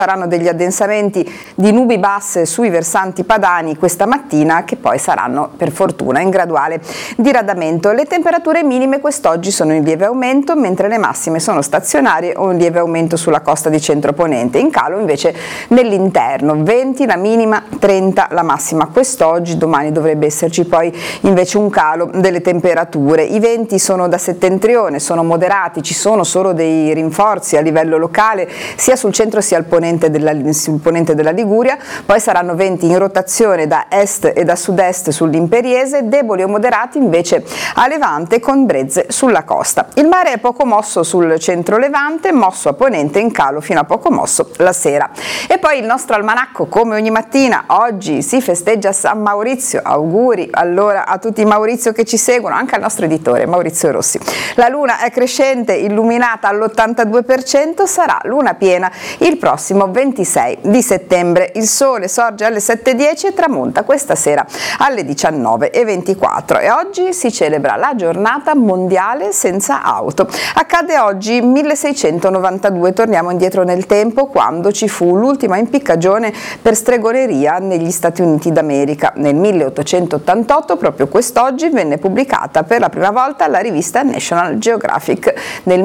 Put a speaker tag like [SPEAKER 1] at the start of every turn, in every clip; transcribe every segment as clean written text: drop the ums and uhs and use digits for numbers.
[SPEAKER 1] Saranno degli addensamenti di nubi basse sui versanti padani questa mattina, che poi saranno per fortuna in graduale diradamento. Le temperature minime quest'oggi sono in lieve aumento, mentre le massime sono stazionarie o in lieve aumento sulla costa di centro-ponente. In calo invece nell'interno, 20 la minima, 30 la massima quest'oggi. Domani dovrebbe esserci poi invece un calo delle temperature. I venti sono da settentrione, sono moderati, ci sono solo dei rinforzi a livello locale sia sul centro sia sul ponente della Liguria, poi saranno venti in rotazione da est e da sud-est sull'Imperiese, deboli o moderati invece a levante con brezze sulla costa. Il mare è poco mosso sul centro levante, mosso a ponente, in calo fino a poco mosso la sera. E poi il nostro almanacco, come ogni mattina, oggi si festeggia San Maurizio, auguri allora a tutti i Maurizio che ci seguono, anche al nostro editore Maurizio Rossi. La luna è crescente, illuminata all'82%, sarà luna piena il prossimo 26 di settembre. Il sole sorge alle 7:10 e tramonta questa sera alle 19:24 e oggi si celebra la giornata mondiale senza auto. Accade oggi 1692, torniamo indietro nel tempo quando ci fu l'ultima impiccagione per stregoneria negli Stati Uniti d'America. Nel 1888, proprio quest'oggi, venne pubblicata per la prima volta la rivista National Geographic. Nel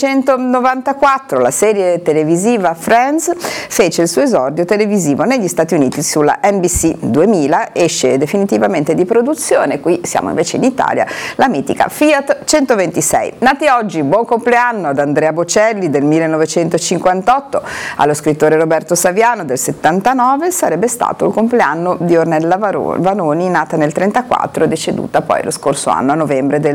[SPEAKER 1] 1994 la serie televisiva Friends fece il suo esordio televisivo negli Stati Uniti sulla NBC. 2000 esce definitivamente di produzione, qui siamo invece in Italia, la mitica Fiat 126. Nati oggi, buon compleanno ad Andrea Bocelli del 1958, allo scrittore Roberto Saviano del 79, sarebbe stato il compleanno di Ornella Vanoni, nata nel 34 e deceduta poi lo scorso anno a novembre del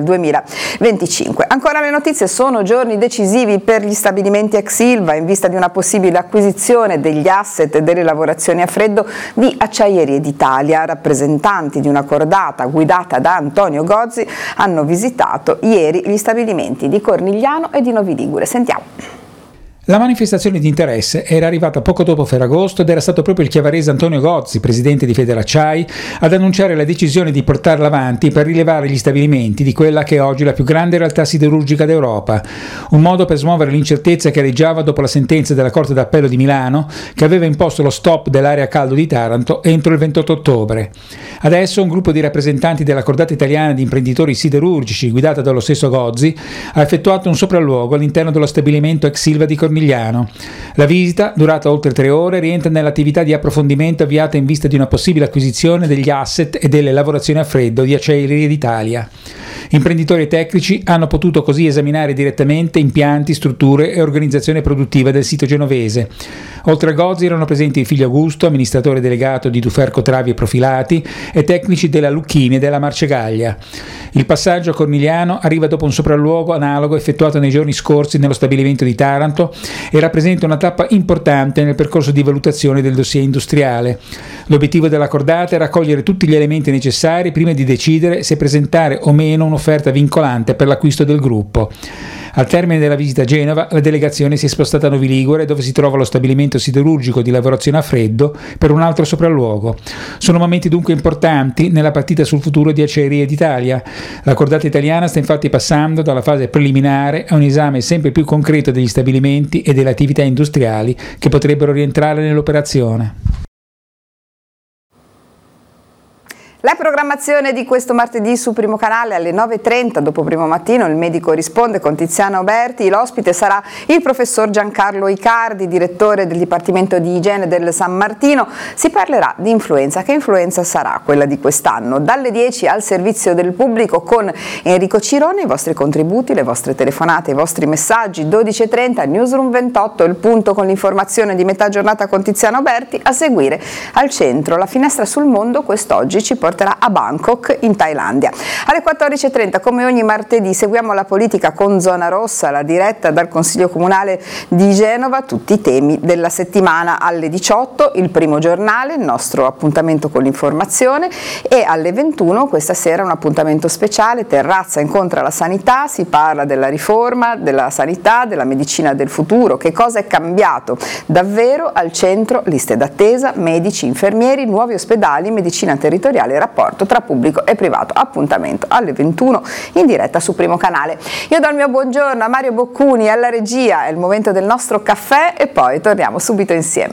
[SPEAKER 1] 2025. Ancora le notizie, sono giorni decisivi per gli stabilimenti ex Ilva in vista di una possibile acquisizione degli asset e delle lavorazioni a freddo di Acciaierie d'Italia. Rappresentanti di una cordata guidata da Antonio Gozzi hanno visitato ieri gli stabilimenti di Cornigliano e di Novi Ligure. Sentiamo.
[SPEAKER 2] La manifestazione di interesse era arrivata poco dopo Ferragosto ed era stato proprio il chiavarese Antonio Gozzi, presidente di Federacciai, ad annunciare la decisione di portarla avanti per rilevare gli stabilimenti di quella che è oggi la più grande realtà siderurgica d'Europa. Un modo per smuovere l'incertezza che aleggiava dopo la sentenza della Corte d'Appello di Milano che aveva imposto lo stop dell'area a caldo di Taranto entro il 28 ottobre. Adesso un gruppo di rappresentanti della cordata italiana di imprenditori siderurgici, guidata dallo stesso Gozzi, ha effettuato un sopralluogo all'interno dello stabilimento ex Ilva di Cornigliano. La visita, durata oltre 3 ore, rientra nell'attività di approfondimento avviata in vista di una possibile acquisizione degli asset e delle lavorazioni a freddo di Acciaierie d'Italia. Imprenditori e tecnici hanno potuto così esaminare direttamente impianti, strutture e organizzazione produttiva del sito genovese. Oltre a Gozzi erano presenti il figlio Augusto, amministratore delegato di Duferco Travi e Profilati, e tecnici della Lucchini e della Marcegaglia. Il passaggio a Cornigliano arriva dopo un sopralluogo analogo effettuato nei giorni scorsi nello stabilimento di Taranto e rappresenta una tappa importante nel percorso di valutazione del dossier industriale. L'obiettivo della cordata è raccogliere tutti gli elementi necessari prima di decidere se presentare o meno un'offerta vincolante per l'acquisto del gruppo. Al termine della visita a Genova, la delegazione si è spostata a Novi Ligure, dove si trova lo stabilimento siderurgico di lavorazione a freddo, per un altro sopralluogo. Sono momenti dunque importanti nella partita sul futuro di Acciaierie d'Italia. La cordata italiana sta infatti passando dalla fase preliminare a un esame sempre più concreto degli stabilimenti e delle attività industriali che potrebbero rientrare nell'operazione.
[SPEAKER 1] La programmazione di questo martedì su Primo Canale alle 9:30, dopo Primo Mattino, il medico risponde con Tiziana Oberti. L'ospite sarà il professor Giancarlo Icardi, direttore del Dipartimento di Igiene del San Martino. Si parlerà di influenza. Che influenza sarà quella di quest'anno? Dalle 10 al servizio del pubblico con Enrico Cirone, i vostri contributi, le vostre telefonate, i vostri messaggi. 12:30, Newsroom 28, il punto con l'informazione di metà giornata con Tiziana Oberti. A seguire al centro, la finestra sul mondo, quest'oggi ci porterà a Bangkok in Thailandia. Alle 14:30, come ogni martedì, seguiamo la politica con Zona Rossa, la diretta dal Consiglio Comunale di Genova, tutti i temi della settimana. Alle 18 il Primo Giornale, il nostro appuntamento con l'informazione, e alle 21 questa sera un appuntamento speciale, Terrazza incontra la sanità, si parla della riforma, della sanità, della medicina del futuro, che cosa è cambiato davvero al centro, liste d'attesa, medici, infermieri, nuovi ospedali, medicina territoriale e rapporto tra pubblico e privato. Appuntamento alle 21 in diretta su Primo Canale. Io do il mio buongiorno a Mario Boccuni alla regia, è il momento del nostro caffè e poi torniamo subito insieme.